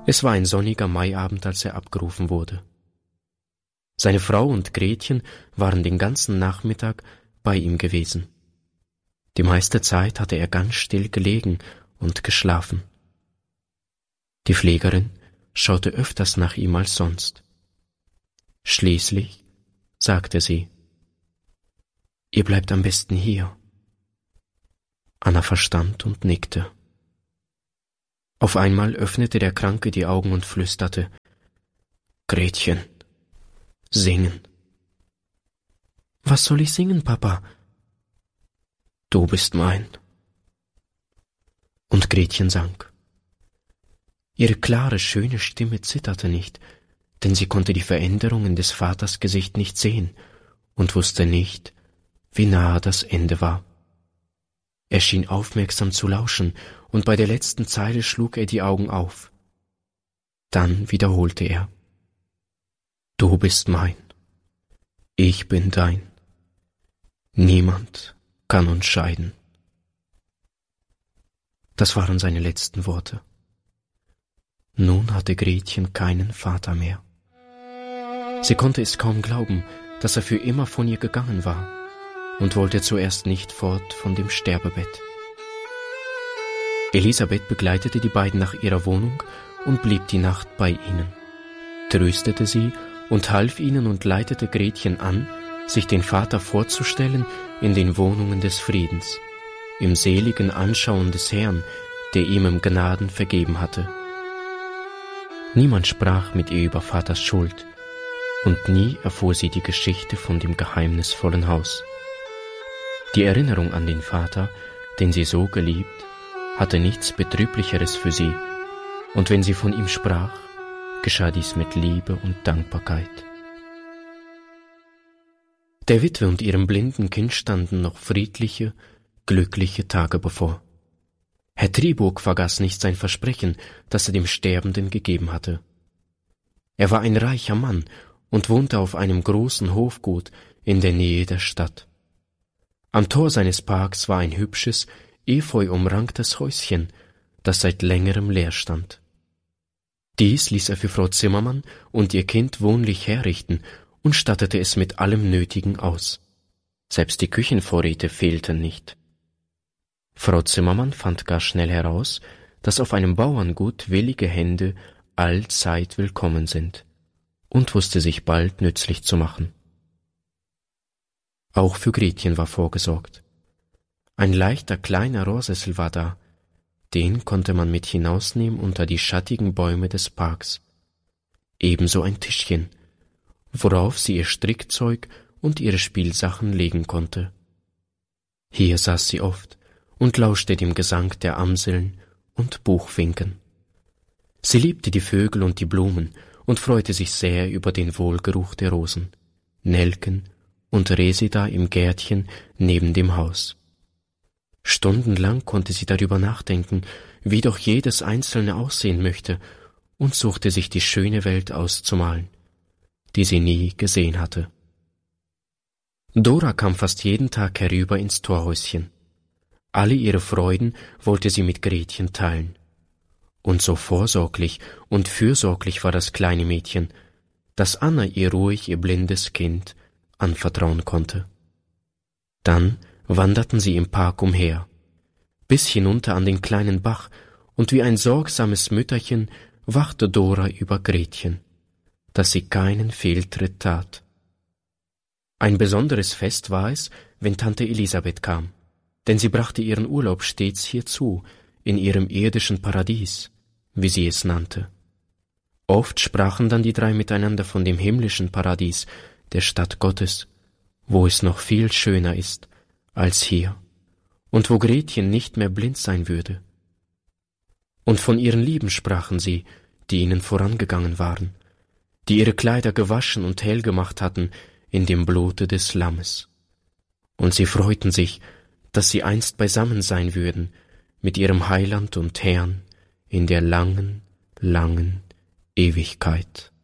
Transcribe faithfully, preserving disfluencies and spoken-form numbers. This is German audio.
Es war ein sonniger Maiabend, als er abgerufen wurde. Seine Frau und Gretchen waren den ganzen Nachmittag bei ihm gewesen. Die meiste Zeit hatte er ganz still gelegen und geschlafen. Die Pflegerin schaute öfters nach ihm als sonst. Schließlich sagte sie: »Ihr bleibt am besten hier.« Anna verstand und nickte. Auf einmal öffnete der Kranke die Augen und flüsterte: »Gretchen, singen.« »Was soll ich singen, Papa?« »Du bist mein.« Und Gretchen sang. Ihre klare, schöne Stimme zitterte nicht, denn sie konnte die Veränderung des Vaters Gesicht nicht sehen und wusste nicht, wie nahe das Ende war. Er schien aufmerksam zu lauschen, und bei der letzten Zeile schlug er die Augen auf. Dann wiederholte er: »Du bist mein, ich bin dein, niemand kann uns scheiden.« Das waren seine letzten Worte. Nun hatte Gretchen keinen Vater mehr. Sie konnte es kaum glauben, dass er für immer von ihr gegangen war, und wollte zuerst nicht fort von dem Sterbebett. Elisabeth begleitete die beiden nach ihrer Wohnung und blieb die Nacht bei ihnen, tröstete sie und half ihnen und leitete Gretchen an, sich den Vater vorzustellen in den Wohnungen des Friedens, im seligen Anschauen des Herrn, der ihm im Gnaden vergeben hatte. Niemand sprach mit ihr über Vaters Schuld, und nie erfuhr sie die Geschichte von dem geheimnisvollen Haus. Die Erinnerung an den Vater, den sie so geliebt, hatte nichts Betrüblicheres für sie, und wenn sie von ihm sprach, geschah dies mit Liebe und Dankbarkeit. Der Witwe und ihrem blinden Kind standen noch friedliche, glückliche Tage bevor. Herr Triburg vergaß nicht sein Versprechen, das er dem Sterbenden gegeben hatte. Er war ein reicher Mann und wohnte auf einem großen Hofgut in der Nähe der Stadt. Am Tor seines Parks war ein hübsches, efeu-umranktes Häuschen, das seit längerem leer stand. Dies ließ er für Frau Zimmermann und ihr Kind wohnlich herrichten und stattete es mit allem Nötigen aus. Selbst die Küchenvorräte fehlten nicht. Frau Zimmermann fand gar schnell heraus, dass auf einem Bauerngut willige Hände allzeit willkommen sind, und wusste sich bald nützlich zu machen. Auch für Gretchen war vorgesorgt. Ein leichter kleiner Rohrsessel war da, den konnte man mit hinausnehmen unter die schattigen Bäume des Parks. Ebenso ein Tischchen, worauf sie ihr Strickzeug und ihre Spielsachen legen konnte. Hier saß sie oft und lauschte dem Gesang der Amseln und Buchfinken. Sie liebte die Vögel und die Blumen und freute sich sehr über den Wohlgeruch der Rosen, Nelken und Reseda im Gärtchen neben dem Haus. Stundenlang konnte sie darüber nachdenken, wie doch jedes einzelne aussehen möchte, und suchte sich die schöne Welt auszumalen, die sie nie gesehen hatte. Dora kam fast jeden Tag herüber ins Torhäuschen. Alle ihre Freuden wollte sie mit Gretchen teilen. Und so vorsorglich und fürsorglich war das kleine Mädchen, dass Anna ihr ruhig ihr blindes Kind anvertrauen konnte. Dann wanderten sie im Park umher, bis hinunter an den kleinen Bach, und wie ein sorgsames Mütterchen wachte Dora über Gretchen, dass sie keinen Fehltritt tat. Ein besonderes Fest war es, wenn Tante Elisabeth kam, denn sie brachte ihren Urlaub stets hierzu, in ihrem irdischen Paradies, wie sie es nannte. Oft sprachen dann die drei miteinander von dem himmlischen Paradies, der Stadt Gottes, wo es noch viel schöner ist als hier, und wo Gretchen nicht mehr blind sein würde. Und von ihren Lieben sprachen sie, die ihnen vorangegangen waren, die ihre Kleider gewaschen und hell gemacht hatten in dem Blute des Lammes. Und sie freuten sich, dass sie einst beisammen sein würden mit ihrem Heiland und Herrn in der langen, langen Ewigkeit.